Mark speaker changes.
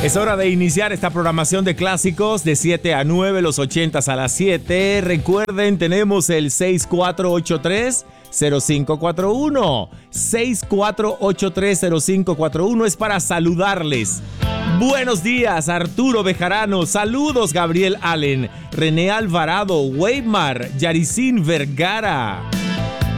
Speaker 1: Es hora de iniciar esta programación de clásicos de 7 a 9, los 80s a las 7. Recuerden, tenemos el 6483-0541. 6483-0541 es para saludarles. Buenos días, Arturo Bejarano. Saludos, Gabriel Allen, René Alvarado, Weimar, Yaricín Vergara.